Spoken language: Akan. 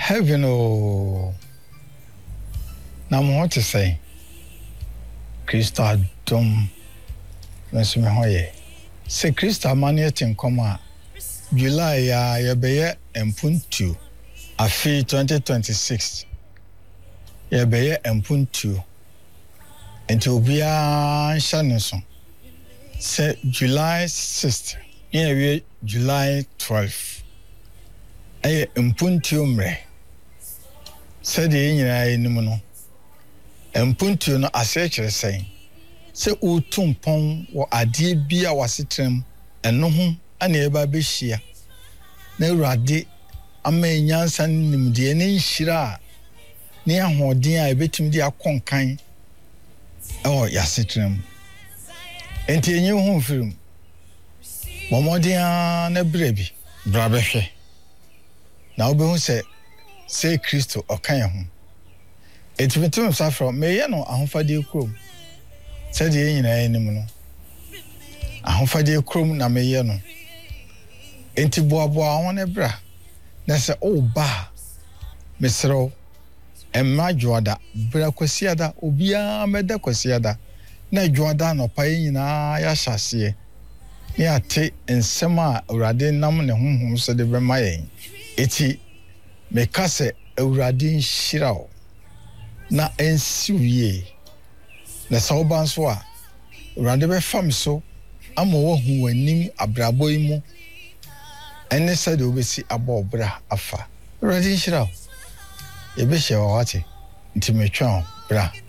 Heaven, oh, now what to say? Krista Dom, Miss Mahoye. Say Krista Maniet in Coma, July, ya beye and puntu. A fee 2026. Ya beye and puntu. And to be a Shannon. Say July 6th. Yeah, July 12th. Aye, impuntu mre. Said the Indian Mpuntu no asechere sen se utumpon wo ade bia wasetrem eno ho ana eba behia na urade ama nyansa nimde ne nhira ne ahoden a ebetim de akonkan yasetrem enti enye ho firim momodia na brebi brabehwe na obehu se Kristo okan ho Etimetum safro meye no ahofade krom said ye nyina enim no ahofade krom na meye no enti boaboa ho ne bra na se o ba mesro emma joada bra kwasiada obia meda kwasiada na joada no pa nyina ya hyase ne ate ensem a urade nam ne honhom so de be mayen eti mekase urade nhirao na ensiwie na sauban so a urade be fam so ama wo hu wanim abrabo imu ene sade obesi abobra afa urade nhira e be hye wawate ntimetwa bra